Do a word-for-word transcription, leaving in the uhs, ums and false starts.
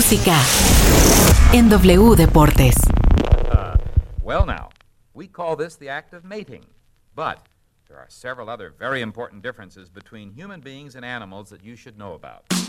música en W Deportes. Uh, well now, we call this the act of mating, but there are several other very important differences between human beings and animals that you should know about.